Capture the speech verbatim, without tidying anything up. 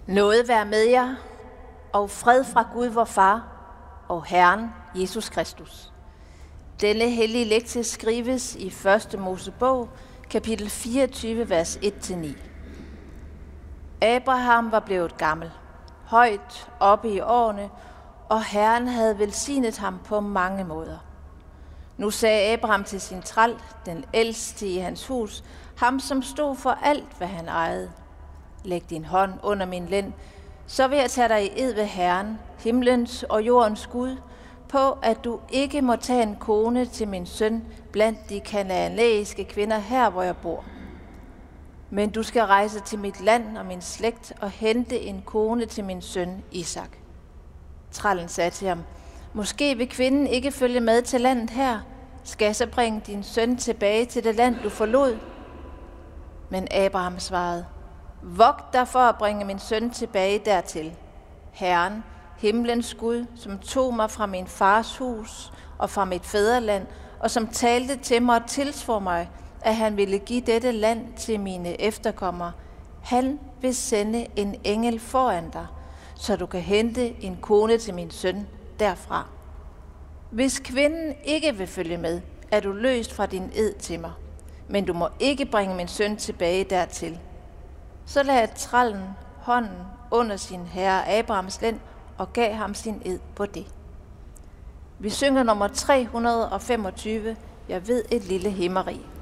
Nåde være med jer, og fred fra Gud vor Far og Herren Jesus Kristus. Denne hellige lektie skrives i første Mosebog, kapitel fireogtyve, vers et til ni. Abraham var blevet gammel, højt oppe i årene, og Herren havde velsignet ham på mange måder. Nu sagde Abraham til sin træl, den ældste i hans hus, ham som stod for alt, hvad han ejede: læg din hånd under min lænd, så vil jeg tage dig i ed ved Herren, himlens og jordens Gud, på at du ikke må tage en kone til min søn blandt de kanaanæiske kvinder her, hvor jeg bor. Men du skal rejse til mit land og min slægt og hente en kone til min søn Isak. Trællen sagde til ham: måske vil kvinden ikke følge med til landet her. Skal jeg så bringe din søn tilbage til det land, du forlod? Men Abraham svarede: vogt dig for at bringe min søn tilbage dertil. Herren, himlens Gud, som tog mig fra min fars hus og fra mit fædreland, og som talte til mig og tilsvor mig, at han ville give dette land til mine efterkommere, han vil sende en engel foran dig, så du kan hente en kone til min søn derfra. Hvis kvinden ikke vil følge med, er du løst fra din ed til mig, men du må ikke bringe min søn tilbage dertil. Så lagde trællen hånden under sin herre Abrahams lænd og gav ham sin ed på det. Vi synger nummer tre hundrede og femogtyve, Jeg ved et lille himmeri.